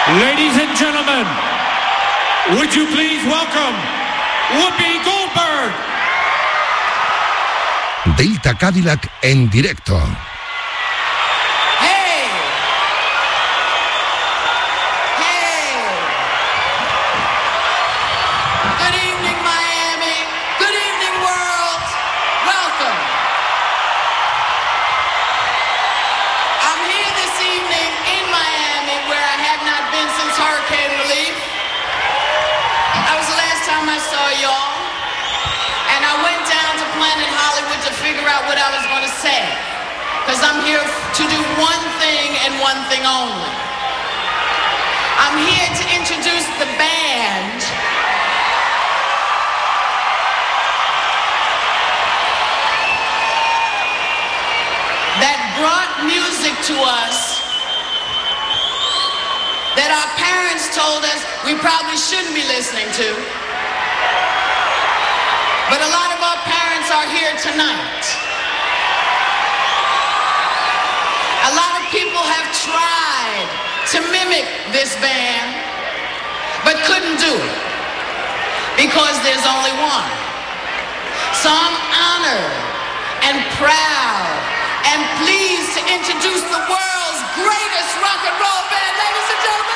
Ladies and gentlemen, would you please welcome Whoopi Goldberg. Delta Cadillac en directo. Because I'm here to do one thing and one thing only. I'm here to introduce the band that brought music to us that our parents told us we probably shouldn't be listening to. But a lot of our parents are here tonight. A lot of people have tried to mimic this band, but couldn't do it because there's only one. So I'm honored and proud and pleased to introduce the world's greatest rock and roll band, ladies and gentlemen.